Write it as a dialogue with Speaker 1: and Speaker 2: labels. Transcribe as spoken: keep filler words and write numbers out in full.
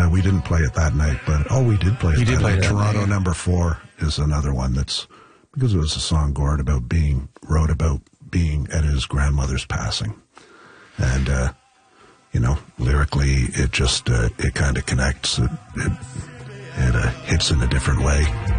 Speaker 1: uh, we didn't play it that night, but oh, we did play it.
Speaker 2: You did
Speaker 1: that
Speaker 2: play
Speaker 1: night.
Speaker 2: it that
Speaker 1: Toronto
Speaker 2: night, yeah.
Speaker 1: Number Four is another one that's because it was a song Gord about being wrote about being at his grandmother's passing, and uh, you know, lyrically, it just uh, it kind of connects. It it, it uh, hits in a different way.